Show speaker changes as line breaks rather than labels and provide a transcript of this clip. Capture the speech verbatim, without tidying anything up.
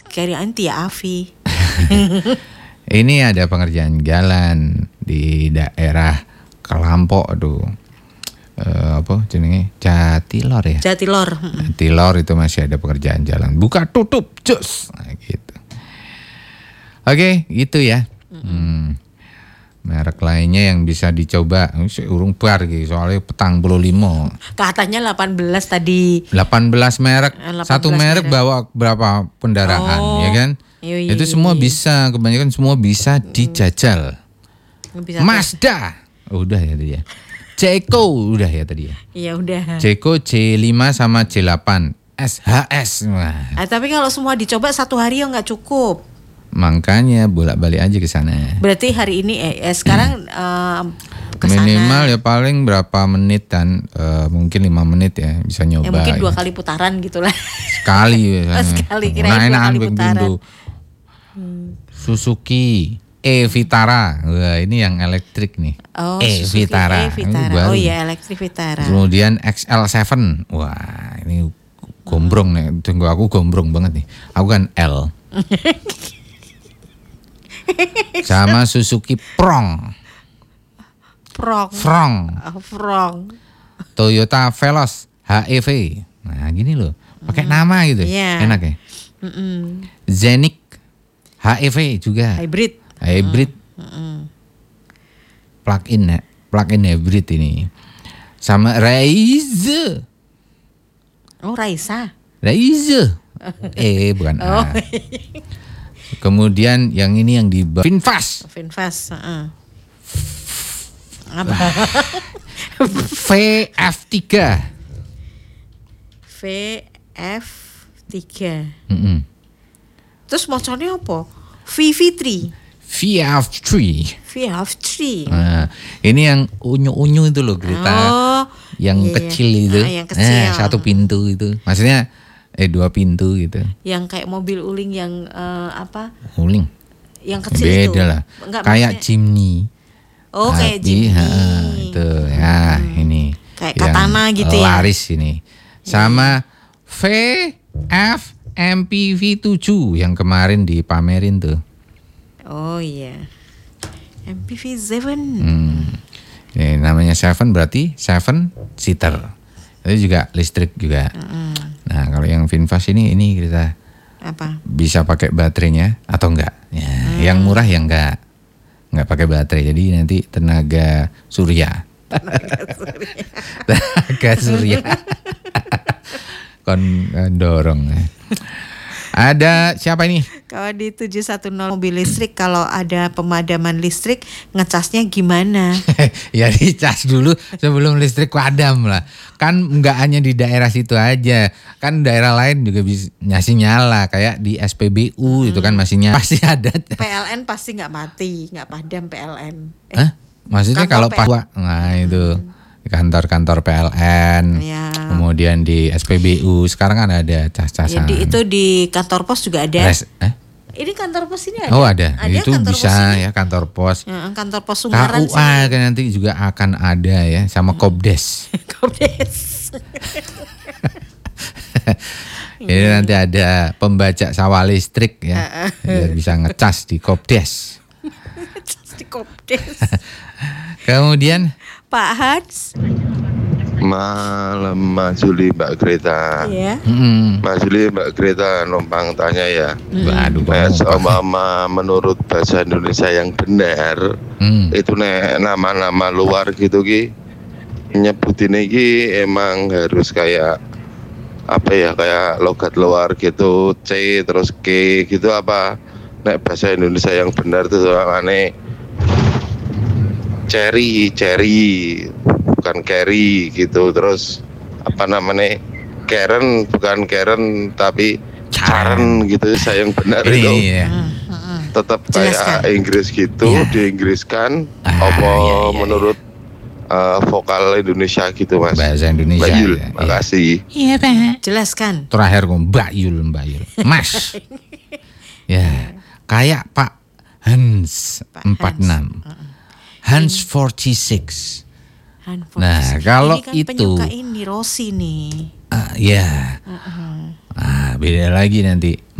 kirain Tia Afi.
Ini ada pengerjaan jalan di daerah Kelampok, aduh. Uh, apa jenenge? Jatilor ya?
Jatilor.
Jatilor itu masih ada pengerjaan jalan. Buka tutup, cus. Nah, gitu. Oke, gitu ya. Hmm. Merek lainnya yang bisa dicoba, urung bar gitu, soalnya petang puluh lima.
Katanya delapan belas tadi.
delapan belas merek,
delapan belas
satu merek, merek bawa berapa kendaraan, oh, ya kan? Iya, iya, itu semua iya. Bisa, kebanyakan semua bisa dijajal. Bisa Mazda, oh, udah ya tadi ya. Ceko udah ya tadi ya.
Iya udah.
Ceko C lima sama C delapan, S H S. Wah.
Eh, tapi kalau semua dicoba satu hari ya nggak cukup.
Makanya bolak-balik aja ke sana.
Berarti hari ini eh, eh sekarang uh, kesana.
Minimal ya paling berapa menit kan, uh, mungkin lima menit ya bisa nyoba.
Ya mungkin dua
ya.
kali putaran gitulah.
Sekali ya.
Oh, sekali kira
nah,
dua kali putaran.
Hmm. Suzuki e-Vitara. Wah, ini yang elektrik nih.
Oh,
e-Vitara.
e-Vitara. Oh iya, elektrik Vitara.
Kemudian X L tujuh. Wah, ini gombrong nih. Tunggu, aku gombrong banget nih. Aku kan L. Sama Suzuki Prong.
Prong.
Frong.
Oh, Frong.
Toyota Veloz H E V. Nah, gini loh. Pakai mm. nama gitu. Yeah. Enak ya. Mm-mm. Zenik H E V juga.
Hybrid.
Hybrid. Mm. Plug-in ya. Plug-in hybrid ini. Sama Raiza.
Oh, Raisa.
Raiza. eh, bukan
oh.
A. Kemudian yang ini yang di Finfast.
Finfast, heeh.
Apa? V F tiga.
V F tiga.
Mm-hmm.
Terus mocornya apa? V V tiga.
V F tiga.
V F tiga.
Nah, ini yang unyu-unyu itu loh, Greta.
Oh,
yang
iya,
kecil
iya.
itu.
Ah, yang kecil.
Eh, satu pintu itu. Maksudnya eh dua pintu gitu.
Yang kayak mobil uling yang uh, apa?
Uling.
Yang kecil
beda
itu.
Beda lah. Enggak, kayak maksudnya... Jimny.
Oh, kayak Jimny.
Ha, itu. Ya, hmm. ini.
Kayak Katana gitu ya.
Laris ini. Sama V F M P V tujuh yang kemarin dipamerin tuh.
Oh iya. M P V tujuh.
Hmm. Ini namanya Seven berarti seven seater. Itu juga listrik juga. Mm-hmm. Nah, kalau yang Finfast ini ini kita
apa?
Bisa pakai baterainya atau enggak? Ya, hmm. Yang murah ya enggak. Enggak pakai baterai. Jadi nanti tenaga surya.
Tenaga surya.
Tenaga surya. Kon dorong. Ada siapa ini?
Kalau di tujuh satu nol mobil listrik, kalau ada pemadaman listrik, ngecasnya gimana?
Ya dicas dulu sebelum listrik padam lah. Kan nggak hanya di daerah situ aja, kan daerah lain juga bisa masih nyala. Kayak di S P B U hmm. itu kan masih nyala. Pasti ada.
P L N pasti nggak mati, nggak padam P L N.
Eh, Hah? Maksudnya kalau Papua, nah itu kantor-kantor P L N, ya. Kemudian di S P B U sekarang kan ada cas-casan.
Jadi itu di kantor pos juga ada.
Res, eh?
Ini kantor pos ini ada.
Oh ada, ada itu bisa
pos
ya kantor pos.
Ya, kantor pos Ungaran
K U A kan nanti juga akan ada ya sama hmm. Kopdes.
Kopdes.
Ini nanti ada pembajak sawah listrik ya, biar bisa ngecas di Kopdes.
Ngecas di Kopdes.
Kemudian
Pak Hans.
Malam Mas Juli Mbak Greta.
Iya.
Mm-hmm.
Mas Juli Mbak Greta numpang tanya ya.
Waduh,
mm. Seumpama menurut bahasa Indonesia yang benar, mm. itu nek nama-nama luar gitu ki nyebutin iki emang harus kayak apa ya, kayak logat luar gitu, C terus K gitu apa? Nek bahasa Indonesia yang benar tuh soalnya cherry, cherry bukan carry gitu, terus apa namanya Karen bukan Karen tapi Karen gitu, saya yang benar
ini,
itu
iya.
tetap
Jelaskan.
kayak Inggris gitu,
iya.
Diinggriskan
ah,
apa
iya, iya,
menurut uh, vokal Indonesia gitu Mas.
Bahasa Indonesia.
Mbak Yul,
ya,
makasih.
Iya Pak. Jelaskan.
Terakhir gue Mbak Yul, Mbak Yul, Mas. Ya, kayak Pak Hans
Pak
empat puluh enam.
Hans.
Hans forty-six.
Hans
Nah, kalau
ini kan
itu
penyuka ini Rossi nih.
Uh, ya, yeah. uh-huh. ah, beda lagi nanti.